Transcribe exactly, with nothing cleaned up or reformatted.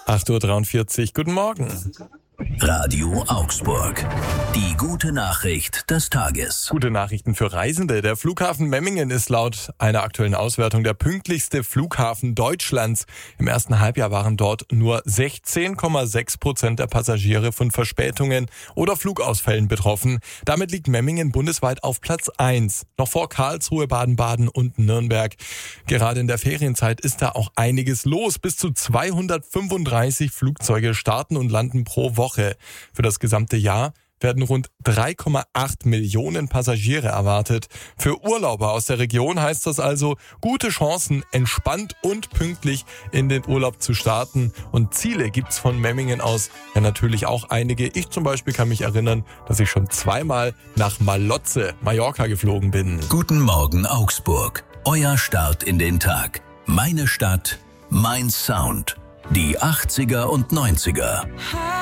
acht Uhr dreiundvierzig, guten Morgen. Radio Augsburg. Die gute Nachricht des Tages. Gute Nachrichten für Reisende. Der Flughafen Memmingen ist laut einer aktuellen Auswertung der pünktlichste Flughafen Deutschlands. Im ersten Halbjahr waren dort nur sechzehn Komma sechs Prozent der Passagiere von Verspätungen oder Flugausfällen betroffen. Damit liegt Memmingen bundesweit auf Platz eins, noch vor Karlsruhe, Baden-Baden und Nürnberg. Gerade in der Ferienzeit ist da auch einiges los. Bis zu zweihundertfünfunddreißig Flugzeuge starten und landen pro Woche. Für das gesamte Jahr werden rund drei Komma acht Millionen Passagiere erwartet. Für Urlauber aus der Region heißt das also gute Chancen, entspannt und pünktlich in den Urlaub zu starten. Und Ziele gibt's von Memmingen aus ja natürlich auch einige. Ich zum Beispiel kann mich erinnern, dass ich schon zweimal nach Malotze, Mallorca geflogen bin. Guten Morgen Augsburg. Euer Start in den Tag. Meine Stadt, mein Sound. Die achtziger und neunziger.